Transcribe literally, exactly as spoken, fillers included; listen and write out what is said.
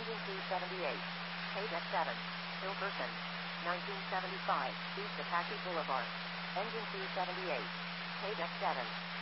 Engine C seventy-eight. Page F seven. Hilkerson. nineteen seventy-five. East Apache Boulevard. Engine C seventy-eight. Page F seven.